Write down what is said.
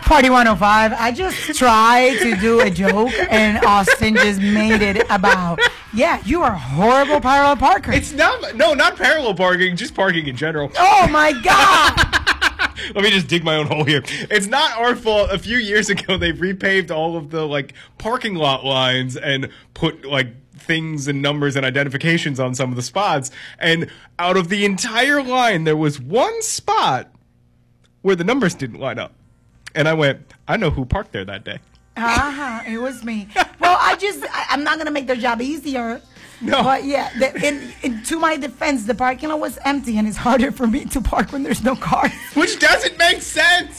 Party 105. I just tried to do a joke, and Austin just made it about, yeah, you are a horrible parallel parker. It's not parallel parking, just parking in general. Oh, my God. Let me just dig my own hole here. It's not our fault. A few years ago, they repaved all of the, like, parking lot lines and put, like, things and numbers and identifications on some of the spots. And out of the entire line, there was one spot where the numbers didn't line up. And I went, I know who parked there that day. It was me. Well, I'm not going to make their job easier. No. But yeah, to my defense, the parking lot was empty, and it's harder for me to park when there's no cars. Which doesn't make sense.